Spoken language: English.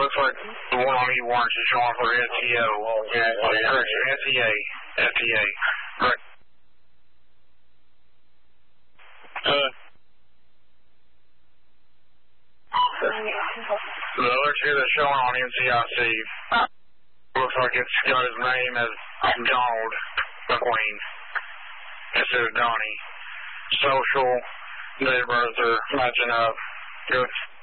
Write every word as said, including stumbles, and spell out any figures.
looks like the one on E warrants is showing for S T O. Yeah, correction, S T A. S T A. Correct. Uh, the other two that's showing on N C I C looks like it's got his name as Donald McQueen instead of Donnie. Social, date of birth are matching up. Good.